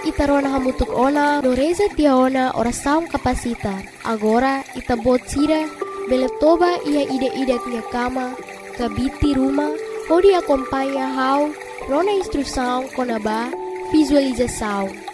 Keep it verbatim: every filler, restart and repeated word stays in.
itarona hamutuk ona no reza tiaona oração kapasita. Agora itabot sira beletoba ia ide-ide minha cama, kabiti rumah, pode acompanhar how rona instrução konaba visualização.